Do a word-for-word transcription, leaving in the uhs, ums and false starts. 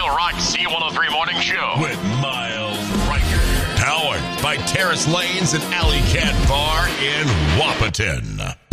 Rock C one oh three Morning Show with Miles Riker. Powered by Terrace Lanes and Alley Cat Bar in Wahpeton.